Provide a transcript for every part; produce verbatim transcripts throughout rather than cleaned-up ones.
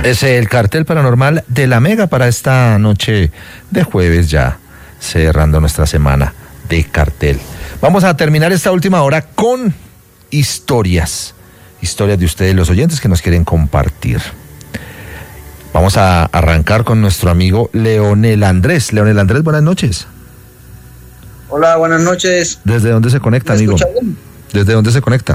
Es el cartel paranormal de la Mega para esta noche de jueves, ya cerrando nuestra semana de cartel. Vamos a terminar esta última hora con historias, historias de ustedes, los oyentes que nos quieren compartir. Vamos a arrancar con nuestro amigo Leonel Andrés. Leonel Andrés, buenas noches. Hola, buenas noches. ¿Desde dónde se conecta, amigo? ¿Desde dónde se conecta?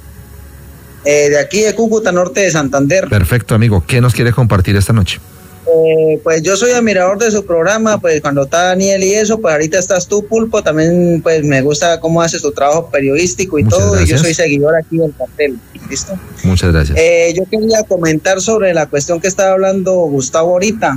Eh, de aquí de Cúcuta, norte de Santander. Perfecto, amigo. ¿Qué nos quiere compartir esta noche? Eh, pues yo soy admirador de su programa, pues cuando está Daniel y eso, pues ahorita estás tú, Pulpo, también pues me gusta cómo haces tu trabajo periodístico y Muchas todo, gracias. y yo soy seguidor aquí del cartel, ¿listo? Muchas gracias. Eh, yo quería comentar sobre la cuestión que estaba hablando Gustavo ahorita.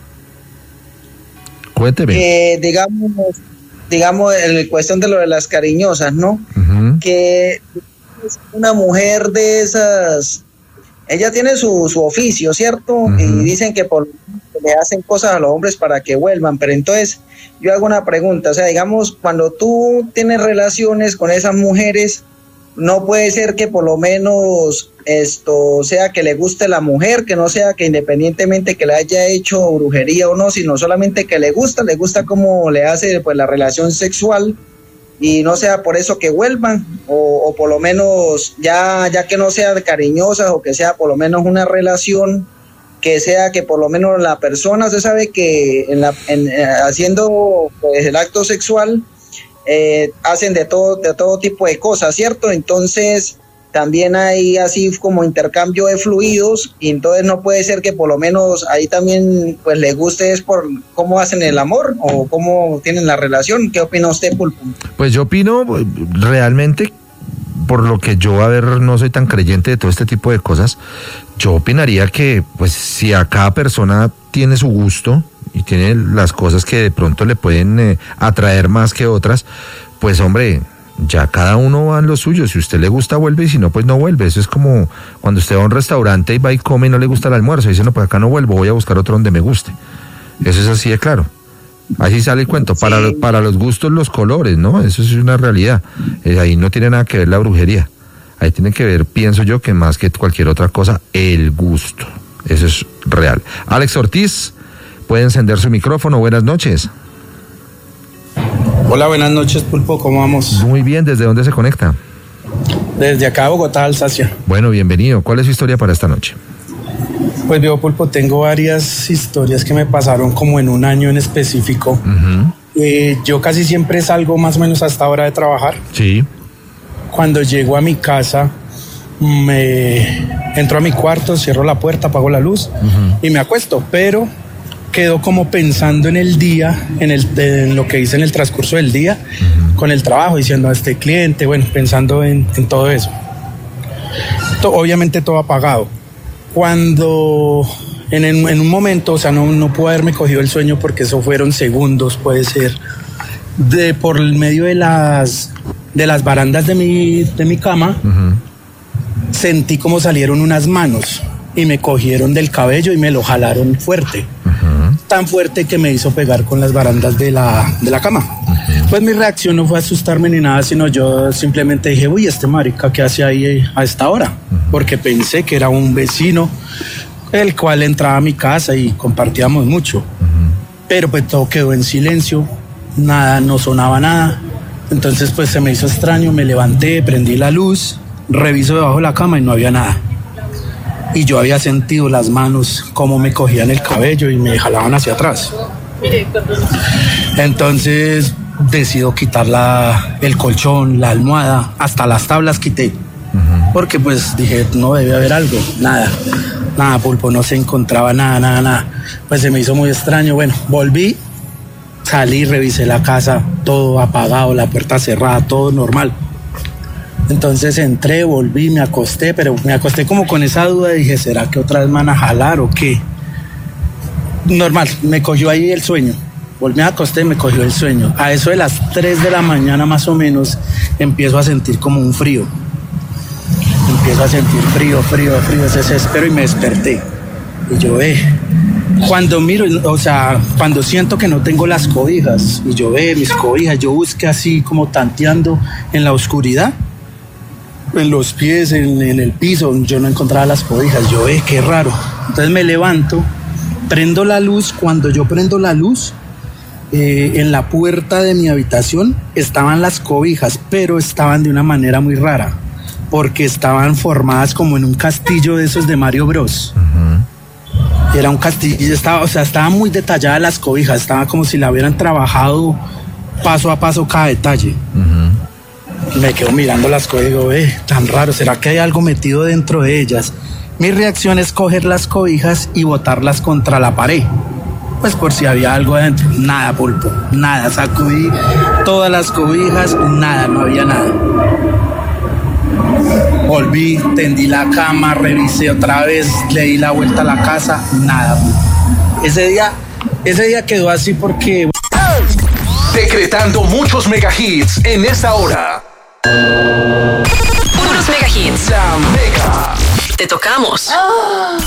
Cuénteme. Que digamos, digamos, en cuestión de lo de las cariñosas, ¿no? Uh-huh. Que una mujer de esas, ella tiene su, su oficio, ¿cierto? Uh-huh. Y dicen que por le hacen cosas a los hombres para que vuelvan, pero entonces yo hago una pregunta, o sea, digamos, cuando tú tienes relaciones con esas mujeres, no puede ser que por lo menos esto sea que le guste la mujer, que no sea que independientemente que le haya hecho brujería o no, sino solamente que le gusta, le gusta cómo le hace pues la relación sexual, y no sea por eso que vuelvan, o, o por lo menos ya, ya que no sea cariñosas, o que sea por lo menos una relación que sea que por lo menos la persona, se sabe que en la, en, eh, haciendo pues, el acto sexual eh, hacen de todo, de todo tipo de cosas, ¿cierto? Entonces también hay así como intercambio de fluidos, y entonces no puede ser que por lo menos ahí también pues le guste es por cómo hacen el amor o cómo tienen la relación. ¿Qué opina usted, Pulpo? Pues yo opino realmente, por lo que yo, a ver, no soy tan creyente de todo este tipo de cosas, yo opinaría que pues si a cada persona tiene su gusto y tiene las cosas que de pronto le pueden eh, atraer más que otras, pues hombre, ya cada uno va en lo suyo. Si a usted le gusta, vuelve, y si no, pues no vuelve. Eso es como cuando usted va a un restaurante y va y come y no le gusta el almuerzo, y dice, no, pues acá no vuelvo, voy a buscar otro donde me guste. Eso es así de claro. Así sale el cuento. Sí. Para, para los gustos, los colores, ¿no? Eso es una realidad. Eh, ahí no tiene nada que ver la brujería. Ahí tiene que ver, pienso yo, que más que cualquier otra cosa, el gusto. Eso es real. Alex Ortiz, puede encender su micrófono. Buenas noches. Hola, buenas noches, Pulpo, ¿cómo vamos? Muy bien, ¿desde dónde se conecta? Desde acá, Bogotá, Alsacia. Bueno, bienvenido. ¿Cuál es su historia para esta noche? Pues veo, Pulpo, tengo varias historias que me pasaron como en un año en específico. Uh-huh. Eh, yo casi siempre salgo más o menos a esta hora de trabajar. Sí. Cuando llego a mi casa, me entro a mi cuarto, cierro la puerta, apago la luz, uh-huh, y me acuesto, pero quedo como pensando en el día, en, el, en lo que hice en el transcurso del día, uh-huh, con el trabajo, diciendo a este cliente, bueno, pensando en, en todo eso. To, obviamente todo apagado. Cuando en, en, en un momento, o sea, no, no puedo haberme cogido el sueño porque eso fueron segundos, puede ser, de por el medio de las, de las barandas de mi, de mi cama, uh-huh, sentí como salieron unas manos y me cogieron del cabello y me lo jalaron fuerte. Uh-huh. Tan fuerte que me hizo pegar con las barandas de la, de la cama. Uh-huh. Pues mi reacción no fue asustarme ni nada, sino yo simplemente dije, uy, este marica, ¿qué hace ahí a esta hora? Uh-huh. Porque pensé que era un vecino, el cual entraba a mi casa y compartíamos mucho. Uh-huh. Pero pues todo quedó en silencio, nada, no sonaba nada. Entonces pues se me hizo extraño, me levanté, prendí la luz, reviso debajo de la cama y no había nada. Y yo había sentido las manos como me cogían el cabello y me jalaban hacia atrás. Entonces decido quitar la, el colchón, la almohada, hasta las tablas quité. Uh-huh. Porque pues dije, no debe haber algo, nada, nada, Pulpo, no se encontraba nada, nada, nada. Pues se me hizo muy extraño. Bueno, volví, salí, revisé la casa, todo apagado, la puerta cerrada, todo normal. Entonces entré, volví, me acosté, pero me acosté como con esa duda y dije, ¿será que otra vez me van a jalar o qué? Normal, me cogió ahí el sueño. Volví a acosté y me cogió el sueño. A eso de las tres de la mañana más o menos empiezo a sentir como un frío. Empiezo a sentir frío, frío, frío, ese desespero y me desperté. Y yo, eh, cuando miro, o sea, cuando siento que no tengo las cobijas, y yo ve mis cobijas, yo busqué así como tanteando en la oscuridad. en los pies, en, en el piso, yo no encontraba las cobijas. Yo, eh, qué raro. Entonces me levanto, prendo la luz. Cuando yo prendo la luz, eh, en la puerta de mi habitación estaban las cobijas, pero estaban de una manera muy rara, porque estaban formadas como en un castillo de esos de Mario Bros. Uh-huh. Era un castillo, estaba, o sea, estaban muy detalladas las cobijas, estaba como si la hubieran trabajado paso a paso cada detalle. Uh-huh. Me quedo mirando las cobijas y digo, eh, tan raro, ¿será que hay algo metido dentro de ellas? Mi reacción es coger las cobijas y botarlas contra la pared, pues por si había algo adentro. Nada, pulpo, nada. Sacudí todas las cobijas, nada, no había nada. Volví, tendí la cama, revisé otra vez, le di la vuelta a la casa, nada. Ese día, ese día quedó así porque... Decretando muchos mega hits en esta hora. Puros mega hits. La Mega. Te tocamos. Oh.